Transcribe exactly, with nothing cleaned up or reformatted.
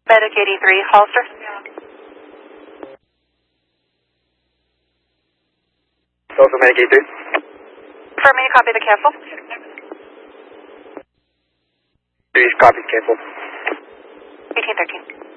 Medic eighty-three, Hollister. Also Medic eighty-three. Affirming you copy the cancel. Three copy cancel. eighteen thirteen.